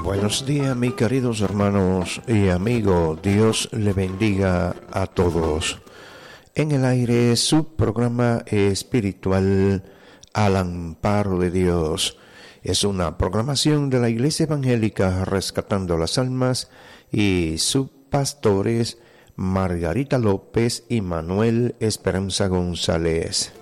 Buenos días, mis queridos hermanos y amigos. Dios le bendiga a todos. En el aire, su programa espiritual Al Amparo de Dios. Es una programación de la Iglesia Evangélica Rescatando las Almas y sus pastores Margarita López y Manuel Esperanza González.